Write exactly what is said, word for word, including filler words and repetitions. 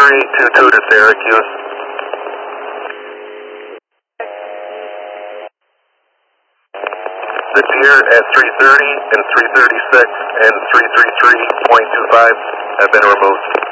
three two two to Syracuse. The Deer at three thirty and three thirty-six and three thirty-three point two five have been removed.